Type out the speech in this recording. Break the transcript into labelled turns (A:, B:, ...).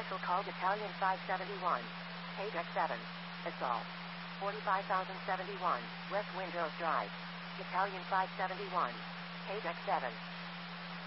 A: Vehicle called Italian 571. Page X7. Assault. 45,071, West Windows Drive. Italian 571. Page X7.